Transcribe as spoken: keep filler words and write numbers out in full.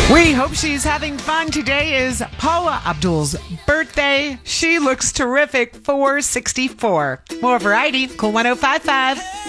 We hope she's having fun. Today is Paula Abdul's birthday. She looks terrific for sixty-four. More variety, Cool one oh five point five.